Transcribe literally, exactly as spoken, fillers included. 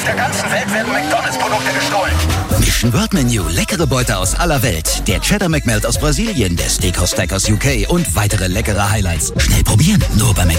der ganzen Welt werden McDonalds-Produkte gestohlen. Mission World Menu. Leckere Beute aus aller Welt. Der Cheddar McMelt aus Brasilien, der Steakhouse Stack aus U K und weitere leckere Highlights. Schnell probieren. Nur bei